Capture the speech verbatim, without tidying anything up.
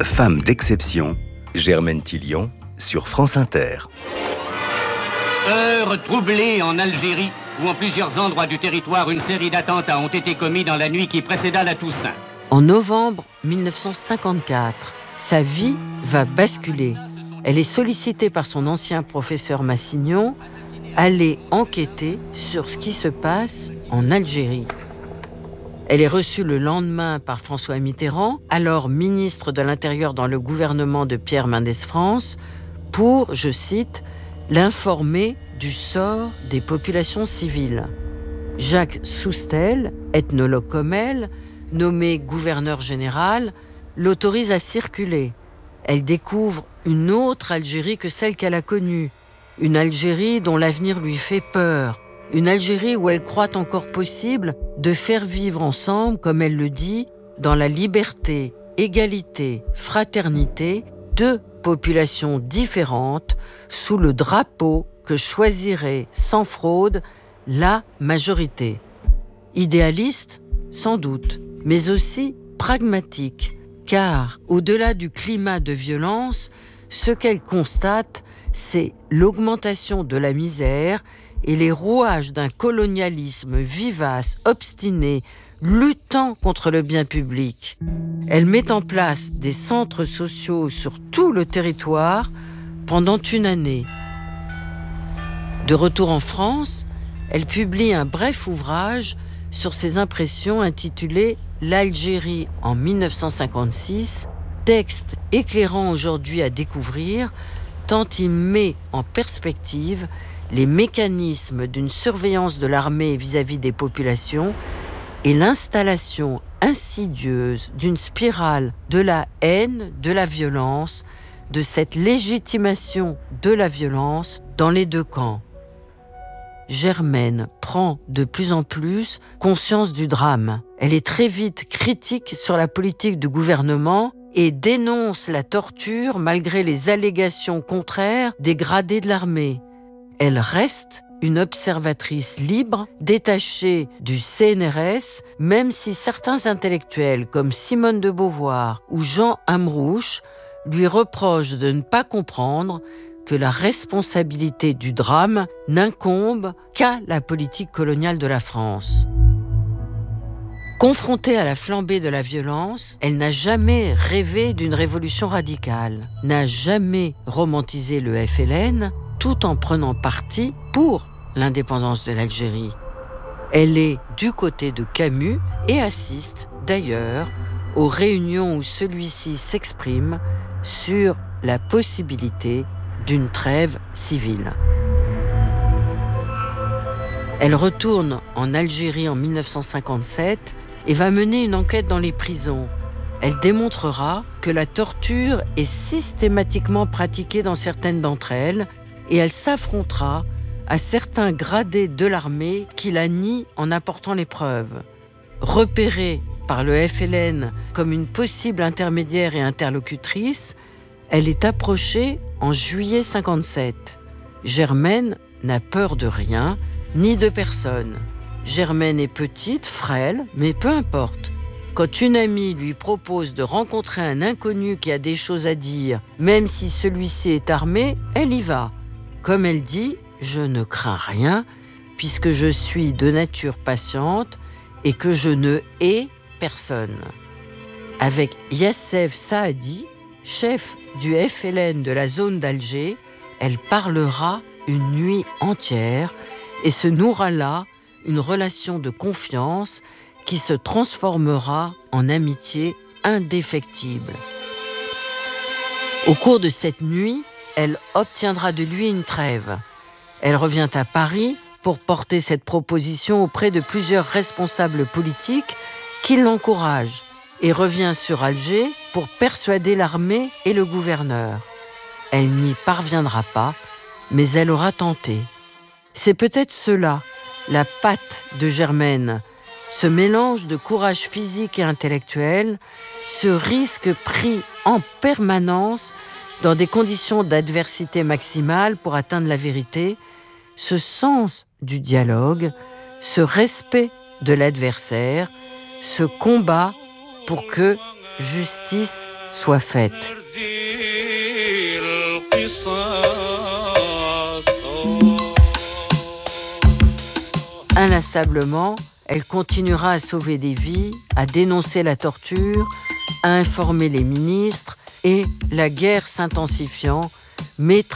Femme d'exception, Germaine Tillion, sur France Inter. Heure troublée en Algérie, où en plusieurs endroits du territoire, une série d'attentats ont été commis dans la nuit qui précéda la Toussaint. En novembre mille neuf cent cinquante-quatre, sa vie va basculer. Elle est sollicitée par son ancien professeur Massignon, aller enquêter sur ce qui se passe en Algérie. Elle est reçue le lendemain par François Mitterrand, alors ministre de l'Intérieur dans le gouvernement de Pierre Mendès France, pour, je cite, l'informer du sort des populations civiles. Jacques Soustel, ethnologue comme elle, nommé gouverneur général, l'autorise à circuler. Elle découvre une autre Algérie que celle qu'elle a connue, une Algérie dont l'avenir lui fait peur, une Algérie où elle croit encore possible de faire vivre ensemble, comme elle le dit, dans la liberté, égalité, fraternité, deux populations différentes sous le drapeau que choisirait sans fraude la majorité. Idéaliste, sans doute, mais aussi pragmatique, car au-delà du climat de violence, ce qu'elle constate, c'est l'augmentation de la misère et les rouages d'un colonialisme vivace, obstiné, luttant contre le bien public. Elle met en place des centres sociaux sur tout le territoire pendant une année. De retour en France, elle publie un bref ouvrage sur ses impressions intitulé « L'Algérie en mille neuf cent cinquante-six », texte éclairant aujourd'hui à découvrir, tant il met en perspective les mécanismes d'une surveillance de l'armée vis-à-vis des populations et l'installation insidieuse d'une spirale de la haine, de la violence, de cette légitimation de la violence dans les deux camps. Germaine prend de plus en plus conscience du drame. Elle est très vite critique sur la politique du gouvernement et dénonce la torture malgré les allégations contraires des gradés de l'armée. Elle reste une observatrice libre, détachée du C N R S, même si certains intellectuels comme Simone de Beauvoir ou Jean Amrouche lui reprochent de ne pas comprendre que la responsabilité du drame n'incombe qu'à la politique coloniale de la France. Confrontée à la flambée de la violence, elle n'a jamais rêvé d'une révolution radicale, n'a jamais romantisé le F L N, tout en prenant parti pour l'indépendance de l'Algérie. Elle est du côté de Camus et assiste, d'ailleurs, aux réunions où celui-ci s'exprime sur la possibilité d'une trêve civile. Elle retourne en Algérie en mille neuf cent cinquante-sept et va mener une enquête dans les prisons. Elle démontrera que la torture est systématiquement pratiquée dans certaines d'entre elles et elle s'affrontera à certains gradés de l'armée qui la nient en apportant les preuves. Repérée par le F L N comme une possible intermédiaire et interlocutrice, elle est approchée en juillet cinquante-sept. Germaine n'a peur de rien, ni de personne. Germaine est petite, frêle, mais peu importe. Quand une amie lui propose de rencontrer un inconnu qui a des choses à dire, même si celui-ci est armé, elle y va. Comme elle dit, je ne crains rien, puisque je suis de nature patiente et que je ne hais personne. Avec Yassef Saadi, chef du F L N de la zone d'Alger, elle parlera une nuit entière et se nouera là une relation de confiance qui se transformera en amitié indéfectible. Au cours de cette nuit, elle obtiendra de lui une trêve. Elle revient à Paris pour porter cette proposition auprès de plusieurs responsables politiques qui l'encouragent et revient sur Alger pour persuader l'armée et le gouverneur. Elle n'y parviendra pas, mais elle aura tenté. C'est peut-être cela, la patte de Germaine, ce mélange de courage physique et intellectuel, ce risque pris en permanence dans des conditions d'adversité maximale pour atteindre la vérité, ce sens du dialogue, ce respect de l'adversaire, ce combat pour que justice soit faite. Inlassablement, elle continuera à sauver des vies, à dénoncer la torture, à informer les ministres et, la guerre s'intensifiant, mettra